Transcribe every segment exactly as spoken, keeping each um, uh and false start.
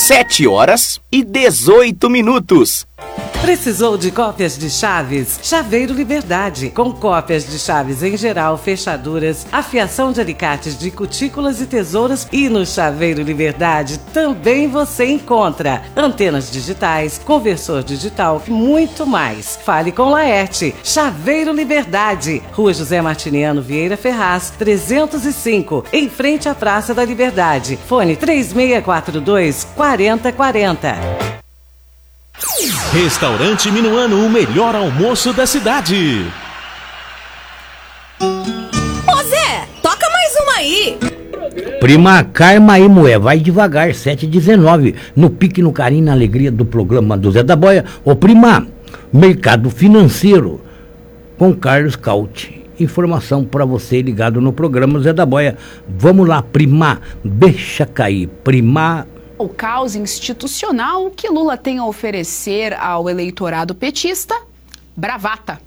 Sete horas e dezoito minutos. Precisou de cópias de chaves? Chaveiro Liberdade, com cópias de chaves em geral, fechaduras, afiação de alicates de cutículas e tesouras. E no Chaveiro Liberdade também você encontra antenas digitais, conversor digital e muito mais. Fale com Laerte. Chaveiro Liberdade, Rua José Martiniano Vieira Ferraz, trezentos e cinco, em frente à Praça da Liberdade. Fone três seis quatro dois, quatro zero quatro zero. Restaurante Minuano, o melhor almoço da cidade. Ô Zé, toca mais uma aí. Prima Carma e Moé, vai devagar, sete e dezenove, no pique, no carinho, na alegria do programa do Zé da Boia. Ô prima, mercado financeiro, com Carlos Caute. Informação para você ligado no programa Zé da Boia. Vamos lá, prima, deixa cair, prima. O caos institucional que Lula tem a oferecer ao eleitorado petista, bravata.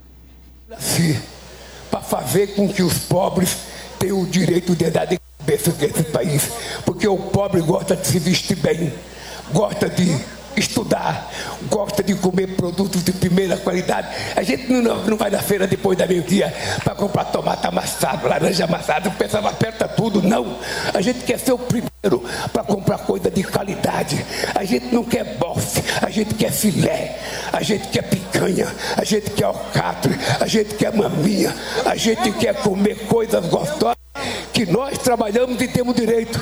Sim, para fazer com que os pobres tenham o direito de andar de cabeça nesse país, porque o pobre gosta de se vestir bem, gosta de estudar, gosta de comer produtos de primeira qualidade. A gente não, não vai na feira depois da meio-dia para comprar tomate amassado, laranja amassada, o pessoal aperta tudo, não. A gente quer ser o primeiro para comprar coisa de qualidade. A gente não quer bofe, a gente quer filé, a gente quer picanha, a gente quer alcatre, a gente quer maminha, a gente quer comer coisas gostosas que nós trabalhamos e temos direito.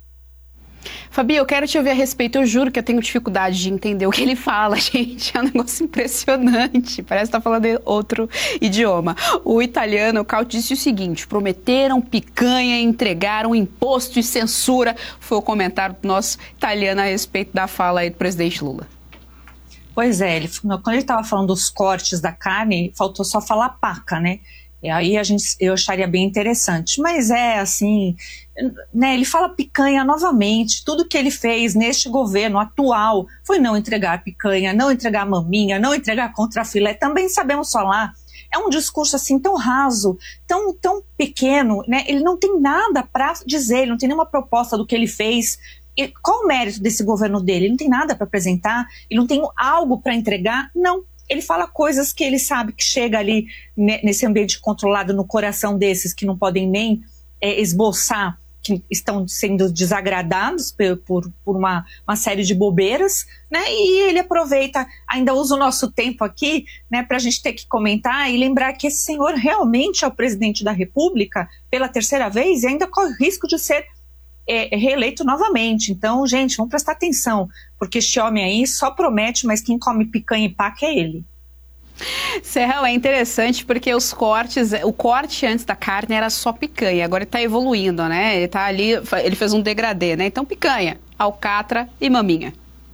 Fabi, eu quero te ouvir a respeito. Eu juro que eu tenho dificuldade de entender o que ele fala, gente. É um negócio impressionante. Parece que tá falando outro idioma. O italiano, o Caute, disse o seguinte: prometeram picanha e entregaram imposto e censura. Foi o comentário do nosso italiano a respeito da fala aí do presidente Lula. Pois é, ele, quando ele estava falando dos cortes da carne, faltou só falar paca, né? E aí a gente, eu acharia bem interessante. Mas é assim, né, ele fala picanha novamente. Tudo que ele fez neste governo atual foi não entregar picanha, não entregar maminha, não entregar contrafilé. Também sabemos falar. É um discurso assim tão raso, tão, tão pequeno, né? Ele não tem nada para dizer, ele não tem nenhuma proposta do que ele fez. E qual o mérito desse governo dele? Ele não tem nada para apresentar, ele não tem algo para entregar, não. Ele fala coisas que ele sabe que chega ali nesse ambiente controlado, no coração desses que não podem nem é, esboçar, que estão sendo desagradados por, por, por uma, uma série de bobeiras, né? E ele aproveita, ainda usa o nosso tempo aqui, né, para a gente ter que comentar e lembrar que esse senhor realmente é o presidente da República pela terceira vez e ainda corre risco de ser é, reeleito novamente. Então, gente, vamos prestar atenção, porque este homem aí só promete, mas quem come picanha e paca é ele. Serrão, é interessante porque os cortes, o corte antes da carne era só picanha, agora ele tá evoluindo, né? Ele tá ali, ele fez um degradê, né? Então picanha, alcatra e maminha.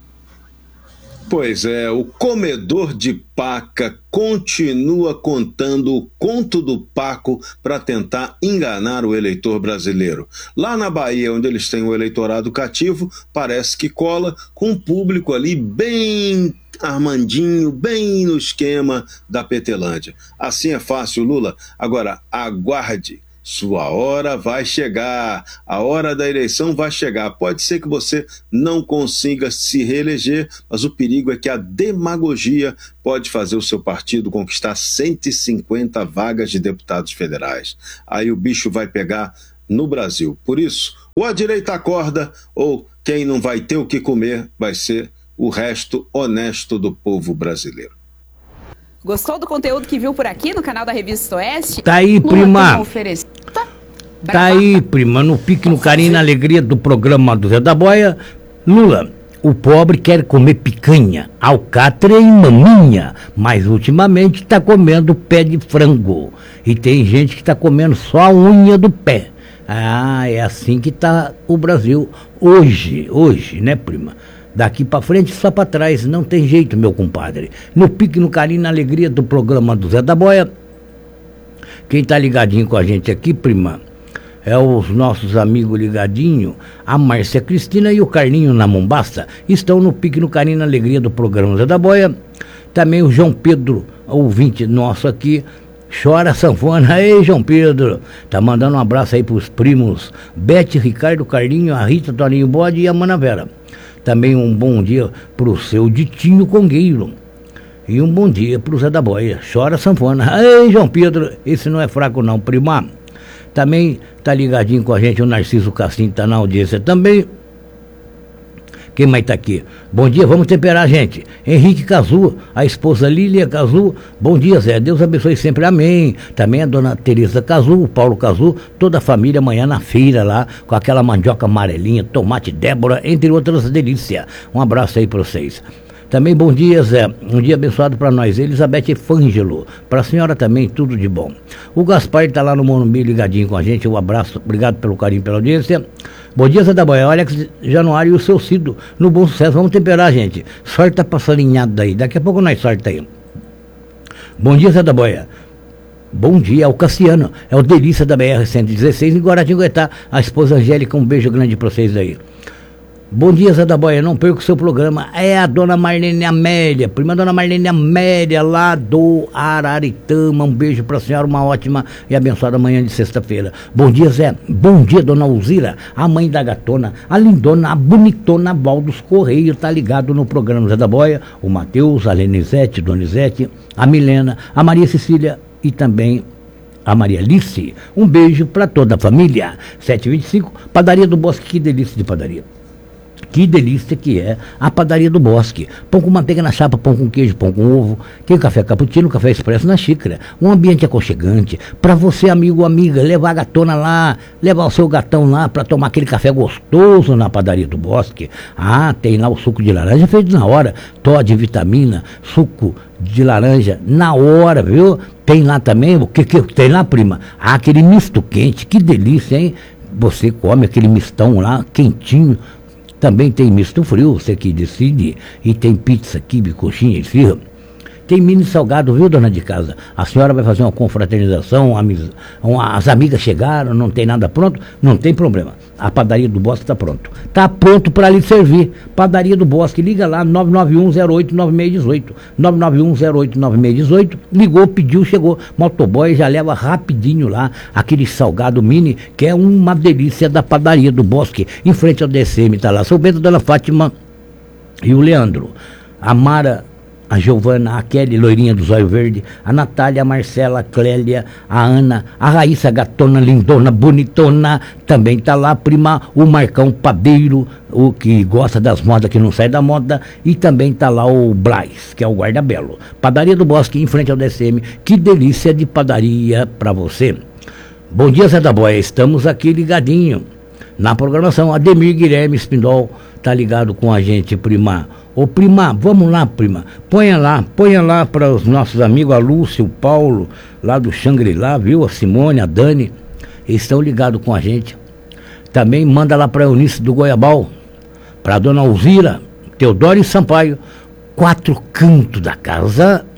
Pois é, o comedor de paca continua contando o conto do Paco para tentar enganar o eleitor brasileiro. Lá na Bahia, onde eles têm o eleitorado cativo, parece que cola com um público ali bem armandinho, bem no esquema da Petelândia. Assim é fácil, Lula. Agora, aguarde. Sua hora vai chegar, a hora da eleição vai chegar. Pode ser que você não consiga se reeleger, mas o perigo é que a demagogia pode fazer o seu partido conquistar cento e cinquenta vagas de deputados federais. Aí o bicho vai pegar no Brasil. Por isso, ou a direita acorda, ou quem não vai ter o que comer vai ser o resto honesto do povo brasileiro. Gostou do conteúdo que viu por aqui no canal da Revista Oeste? Tá aí, Lula, prima. Tá, tá aí, prima, no pique, no carinho, na alegria do programa do Zé da Boia. Lula, o pobre quer comer picanha, alcatra e maminha, mas ultimamente tá comendo pé de frango. E tem gente que tá comendo só a unha do pé. Ah, é assim que tá o Brasil hoje, hoje, né, prima? Daqui pra frente, só pra trás, não tem jeito, meu compadre. No pique, no carinho, na alegria do programa do Zé da Boia. Quem tá ligadinho com a gente aqui, prima, é os nossos amigos ligadinhos, a Márcia Cristina e o Carlinho na Mombasa. Estão no pique, no carinho, na alegria do programa Zé da Boia. Também o João Pedro, ouvinte nosso aqui, chora sanfona. Ei, João Pedro, tá mandando um abraço aí pros primos Bete, Ricardo, Carlinho, a Rita, Toninho Bode e a Mana Vera. Também um bom dia pro seu Ditinho Congueiro. E um bom dia pro Zé da Boia. Chora sanfona. Ei, João Pedro, esse não é fraco não, prima. Também tá ligadinho com a gente o Narciso Cassim, tá na audiência também. Quem mais tá aqui? Bom dia, vamos temperar, gente. Henrique Cazu, a esposa Lília Cazu. Bom dia, Zé. Deus abençoe sempre, amém. Também a dona Teresa Cazu, o Paulo Cazu, toda a família amanhã na feira lá, com aquela mandioca amarelinha, tomate Débora, entre outras delícias. Um abraço aí pra vocês. Também bom dia, Zé. Um dia abençoado para nós. Elizabeth Fângelo. Para a senhora também, tudo de bom. O Gaspar está lá no Morumbi ligadinho com a gente. Um abraço. Obrigado pelo carinho, pela audiência. Bom dia, Zé da Boia. Alex Januário e o seu Cido. No Bom Sucesso. Vamos temperar, gente. Sorte tá passarinhado daí. Daqui a pouco nós sorte aí. Bom dia, Zé da Boia. Bom dia, é o Cassiano. É o Delícia da B R cento e dezesseis em Guaratinguetá. A esposa Angélica, um beijo grande para vocês aí. Bom dia, Zé da Boia, não perca o seu programa. É a dona Marlene Amélia, prima dona Marlene Amélia, lá do Araritama. Um beijo pra senhora, uma ótima e abençoada manhã de sexta-feira. Bom dia, Zé. Bom dia, dona Alzira, a mãe da gatona, a lindona, a bonitona Valdos Correia, tá ligado no programa Zé da Boia. O Matheus, a Lenizete, Donizete, a Milena, a Maria Cecília e também a Maria Alice. Um beijo pra toda a família. sete e vinte e cinco, Padaria do Bosque, que delícia de padaria. Que delícia que é a Padaria do Bosque. Pão com manteiga na chapa, pão com queijo, pão com ovo. Tem café cappuccino, café expresso na xícara. Um ambiente aconchegante. Para você, amigo ou amiga, levar a gatona lá, levar o seu gatão lá para tomar aquele café gostoso na Padaria do Bosque. Ah, tem lá o suco de laranja feito na hora. Toddy, vitamina, suco de laranja na hora, viu? Tem lá também, o que, que tem lá, prima? Ah, aquele misto quente, que delícia, hein? Você come aquele mistão lá, quentinho. Também tem misto frio, você que decide. E tem pizza, quibe, coxinha e esfirra. Tem mini salgado, viu, dona de casa? A senhora vai fazer uma confraternização, amiz... as amigas chegaram, não tem nada pronto? Não tem problema. A Padaria do Bosque está pronto. Está pronto para lhe servir. Padaria do Bosque, liga lá, nove nove um zero oito nove seis um oito. nove nove um zero oito nove seis um oito. Ligou, pediu, chegou. Motoboy já leva rapidinho lá aquele salgado mini, que é uma delícia da Padaria do Bosque. Em frente ao D C M, está lá. Sou Bento, dona Fátima e o Leandro. A Mara, a Giovana, a Kelly, loirinha do zóio verde, a Natália, a Marcela, a Clélia, a Ana, a Raíssa, gatona, lindona, bonitona, também tá lá, prima, o Marcão Padeiro, o que gosta das modas, que não sai da moda, e também tá lá o Braz, que é o guarda-belo. Padaria do Bosque, em frente ao D C M, que delícia de padaria pra você. Bom dia, Zé da Boia, estamos aqui ligadinho na programação. Ademir Guilherme Espindol tá ligado com a gente, prima. Ô prima, vamos lá, prima, ponha lá, ponha lá para os nossos amigos, a Lúcia, o Paulo, lá do Xangri-Lá, viu? A Simone, a Dani, eles estão ligados com a gente. Também manda lá para a Eunice do Goiabal, para a dona Alzira, Teodoro e Sampaio, quatro cantos da casa